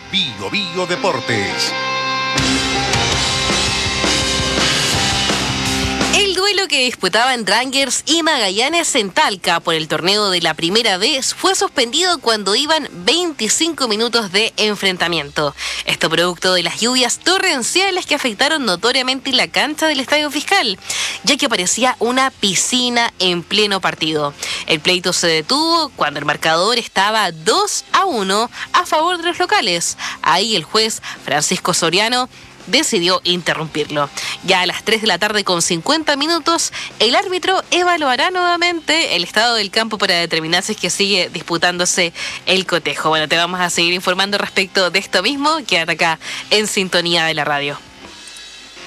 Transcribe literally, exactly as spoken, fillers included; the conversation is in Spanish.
Bio Bio Deportes. El duelo que disputaban Rangers y Magallanes en Talca por el torneo de la primera vez fue suspendido cuando iban veinticinco minutos de enfrentamiento. Esto producto de las lluvias torrenciales que afectaron notoriamente la cancha del Estadio Fiscal, ya que parecía una piscina en pleno partido. El pleito se detuvo cuando el marcador estaba dos a uno a favor de los locales. Ahí el juez Francisco Soriano decidió interrumpirlo. Ya a las tres de la tarde con cincuenta minutos, el árbitro evaluará nuevamente el estado del campo para determinar si es que sigue disputándose el cotejo. Bueno, te vamos a seguir informando respecto de esto mismo. Quédate acá en sintonía de la radio.